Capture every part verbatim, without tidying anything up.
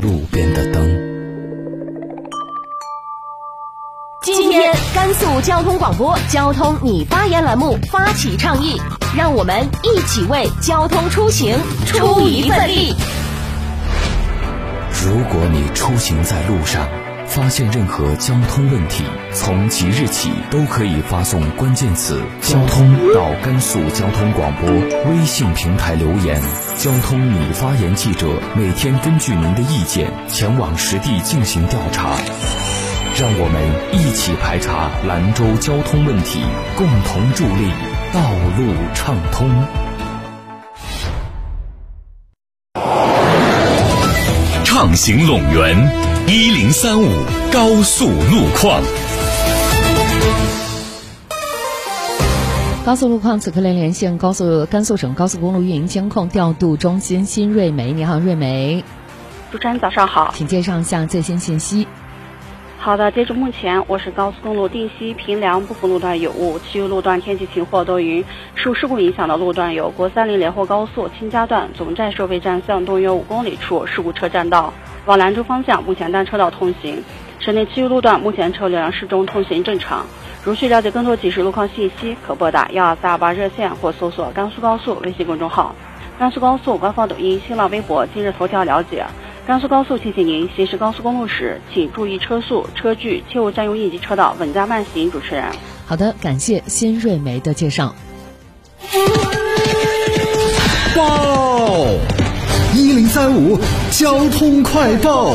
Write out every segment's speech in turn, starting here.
路边的灯。 今天甘肃交通广播交通你发言栏目发起倡议，让我们一起为交通出行出一份力。 如果你出行在路上，发现任何交通问题，从即日起都可以发送关键词交通到甘肃交通广播微信平台留言，交通你发言记者每天根据您的意见前往实地进行调查，让我们一起排查兰州交通问题，共同助力道路畅通。 畅行陇源一零三五高速路况。 高速路况此刻来连线高速甘肃省高速公路运营监控调度中心辛瑞梅。你好，瑞梅。 主持人早上好， 请介绍一下最新信息。 好的，截至目前，我市高速公路定西平凉部分路段有雾，其余路段天气晴或多云。受事故影响的路段有国三零连霍高速清家段总站收费站向东约五公里处事故车占道，往兰州方向目前单车道通行。省内其余路段目前车流量适中，通行正常。如需了解更多即时路况信息，可拨打幺二四二八热线或搜索甘肃高速微信公众号、甘肃高速官方抖音、新浪微博、今日头条了解。甘肃高速提醒您，行驶高速公路时，请注意车速、车距，切勿占用应急车道，稳驾慢行。主持人， 好的，感谢辛瑞梅的介绍。 报一零三五交通快报。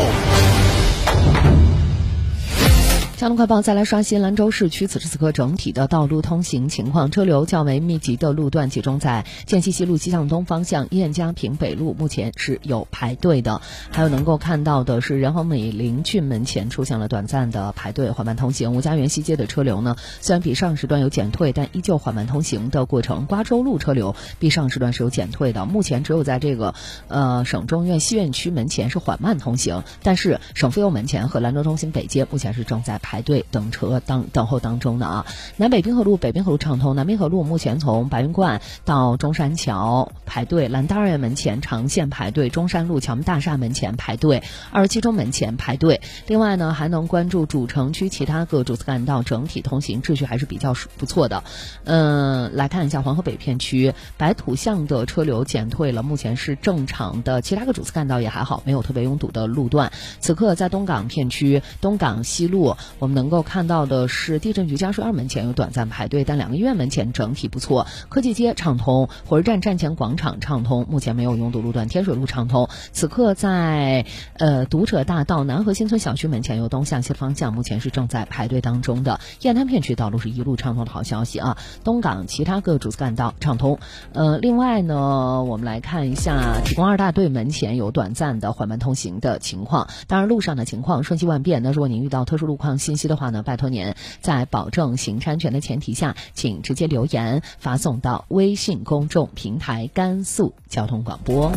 交通快报，再来刷新兰州市区此时此刻整体的道路通行情况。车流较为密集的路段集中在涧西西路西向东方向燕家坪北路，目前是有排队的。还有能够看到的是仁恒美林郡门前出现了短暂的排队，缓慢通行。吴家园西街的车流呢，虽然比上时段有减退，但依旧缓慢通行的过程。瓜州路车流比上时段是有减退的，目前只有在这个呃省中院西院区门前是缓慢通行，但是省妇幼门前和兰州中心北街目前是正在排队等车当等候当中的啊。南北滨河路北滨河路畅通，南滨河路目前从白云观到中山桥排队，兰大二院门前长线排队，中山路侨门大厦门前排队，二十七中门前排队。另外呢，还能关注主城区其他各主次干道整体通行秩序还是比较不错的。嗯，来看一下黄河北片区白土巷的车流减退了，目前是正常的，其他个主次干道也还好，没有特别拥堵的路段。此刻在东港片区东港西路，我们能够看到的是地震局嘉水二门前有短暂排队，但两个医院门前整体不错。科技街畅通，火车站站前广场畅通，目前没有拥堵路段。天水路畅通，此刻在呃读者大道南河新村小区门前由东向西方向，目前是正在排队当中的。雁滩片区道路是一路畅通的好消息啊。东港其他各主次干道畅通。呃，另外呢，我们来看一下体工二大队门前有短暂的缓慢通行的情况。当然路上的情况瞬息万变，那如果您遇到特殊路况信息的话呢，拜托您在保证行车安全的前提下，请直接留言发送到微信公众平台甘肃交通广播。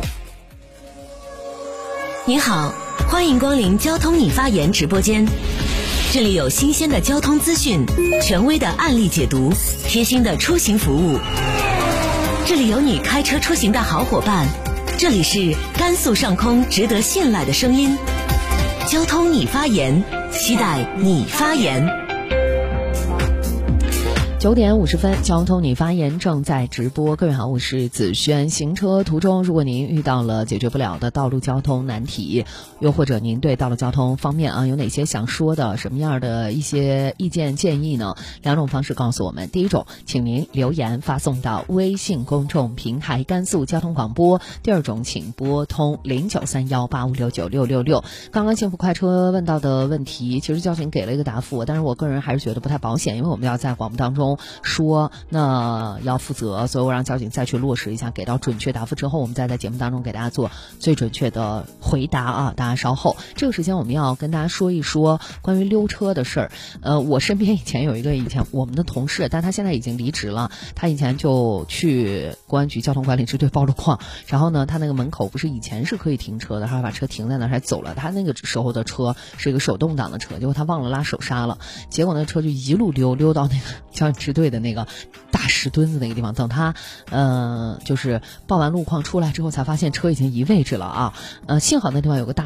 您好，欢迎光临交通你发言直播间，这里有新鲜的交通资讯，权威的案例解读，贴心的出行服务，这里有你开车出行的好伙伴，这里是甘肃上空值得信赖的声音，交通你发言，期待你发言。 九点五十分，交通你发言正在直播。各位好，我是子轩。行车途中，如果您遇到了解决不了的道路交通难题，又或者您对道路交通方面啊有哪些想说的，什么样的一些意见建议呢？两种方式告诉我们。第一种，请您留言发送到微信公众平台甘肃交通广播。第二种，请拨通零九三幺八五六九六六六。刚刚幸福快车问到的问题，其实交警给了一个答复，但是我个人还是觉得不太保险，因为我们要在广播当中说那要负责，所以我让交警再去落实一下，给到准确答复之后，我们再在节目当中给大家做最准确的回答啊！大家稍后，这个时间我们要跟大家说一说关于溜车的事儿。呃，我身边以前有一个以前我们的同事，但他现在已经离职了，他以前就去公安局交通管理支队报路况，然后呢，他那个门口不是以前是可以停车的，他把车停在那儿还走了，他那个时候的车是一个手动挡的车，结果他忘了拉手刹了，结果那车就一路溜溜到那个交警支队的那个大石墩子那个地方，等他呃就是报完路况出来之后才发现车已经移位置了啊，呃幸好那地方有个大